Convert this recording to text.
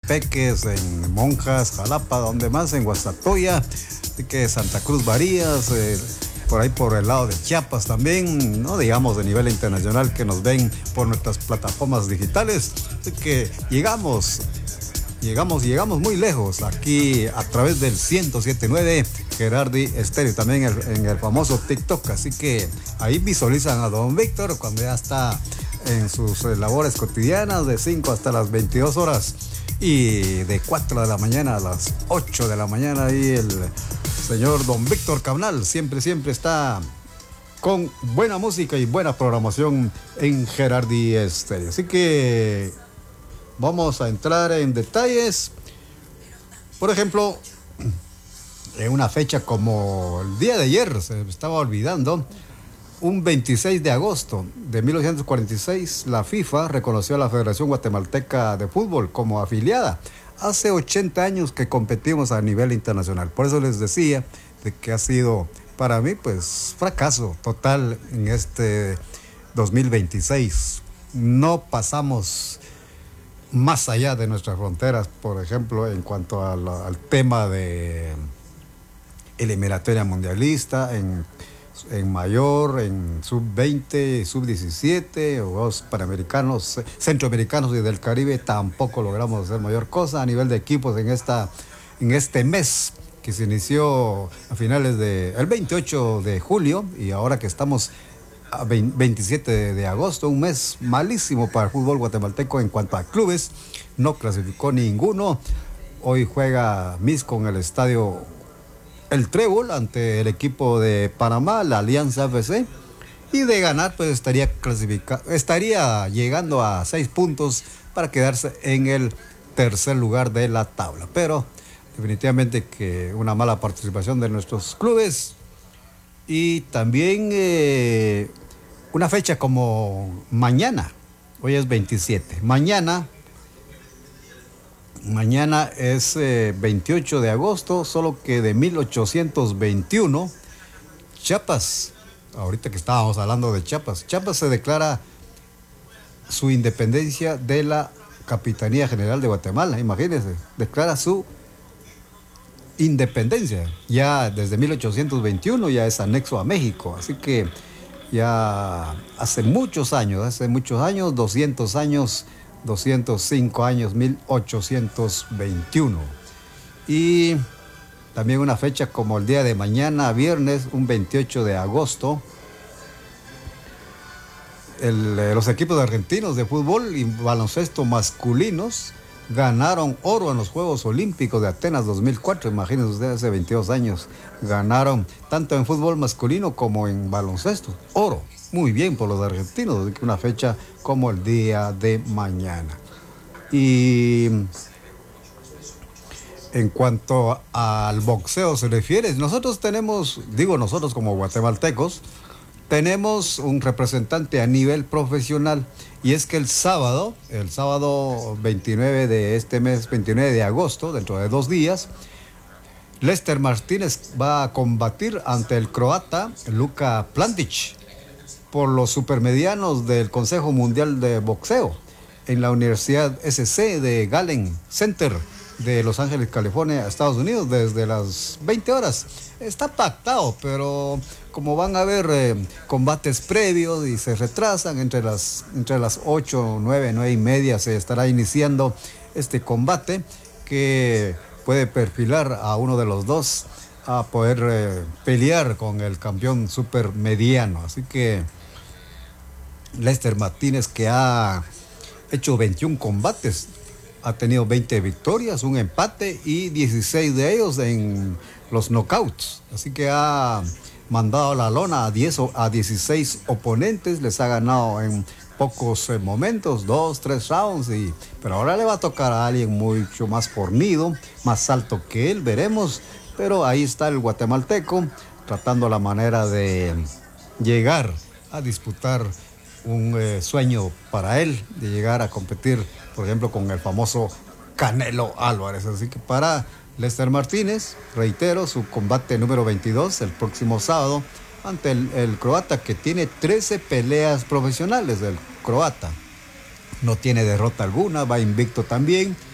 Tepeques, en Monjas, Jalapa, donde más, en Guastatoya, así que Santa Cruz Varías, por ahí por el lado de Chiapas también, no digamos de nivel internacional, que nos ven por nuestras plataformas digitales. Así que llegamos muy lejos aquí a través del 107.9 Gerardi Estéreo, también en el famoso TikTok. Así que ahí visualizan a don Víctor cuando ya está en sus labores cotidianas de 5 hasta las 22 horas y de 4 de la mañana a las 8 de la mañana. Ahí el señor don Víctor Cabnal siempre está con buena música y buena programación en Gerardi Estéreo. Así que vamos a entrar en detalles. Por ejemplo, en una fecha como el día de ayer, se me estaba olvidando, un 26 de agosto de 1946, la FIFA reconoció a la Federación Guatemalteca de Fútbol como afiliada. Hace 80 años que competimos a nivel internacional. Por eso les decía de que ha sido para mí pues fracaso total en este 2026. No pasamos más allá de nuestras fronteras, por ejemplo, en cuanto al tema de eliminatoria mundialista, en mayor, en sub-20, sub-17, o los panamericanos, centroamericanos y del Caribe, tampoco logramos hacer mayor cosa a nivel de equipos en este mes que se inició a finales el 28 de julio, y ahora que estamos a 27 de agosto, un mes malísimo para el fútbol guatemalteco en cuanto a clubes. No clasificó ninguno. Hoy juega Misco en el estadio El Trébol ante el equipo de Panamá, la Alianza FC, y de ganar pues estaría llegando a 6 puntos para quedarse en el tercer lugar de la tabla. Pero definitivamente que una mala participación de nuestros clubes. Y también una fecha como mañana, hoy es 27, mañana es 28 de agosto, solo que de 1821, Chiapas, ahorita que estábamos hablando de Chiapas se declara su independencia de la Capitanía General de Guatemala. Imagínense, declara su independencia. Ya desde 1821 ya es anexo a México, así que ya hace muchos años, 200 años, 205 años, 1821. Y también una fecha como el día de mañana, viernes, un 28 de agosto, los equipos argentinos de fútbol y baloncesto masculinos ganaron oro en los Juegos Olímpicos de Atenas 2004. Imagínense ustedes, hace 22 años ganaron tanto en fútbol masculino como en baloncesto. Oro, muy bien por los argentinos. Una fecha como el día de mañana. Y en cuanto al boxeo se refiere, nosotros como guatemaltecos, tenemos un representante a nivel profesional, y es que el sábado 29 de este mes, 29 de agosto, dentro de 2 días, Lester Martínez va a combatir ante el croata Luka Plantic por los supermedianos del Consejo Mundial de Boxeo en la Universidad SC de Galen Center de Los Ángeles, California, Estados Unidos, desde las 20 horas. Está pactado, pero como van a haber combates previos y se retrasan, entre las 8, 9 y media se estará iniciando este combate que puede perfilar a uno de los dos a poder pelear con el campeón supermediano. Así que Lester Martínez, que ha hecho 21 combates, ha tenido 20 victorias, un empate y 16 de ellos en los knockouts. Así que ha mandado a la lona a 16 oponentes, les ha ganado en pocos momentos, 2, 3 rounds, pero ahora le va a tocar a alguien mucho más fornido, más alto que él, veremos. Pero ahí está el guatemalteco tratando la manera de llegar a disputar un sueño para él, de llegar a competir, por ejemplo, con el famoso Canelo Álvarez. Así que para Lester Martínez, reitero, su combate número 22 el próximo sábado ante el croata, que tiene 13 peleas profesionales. El croata no tiene derrota alguna, va invicto también,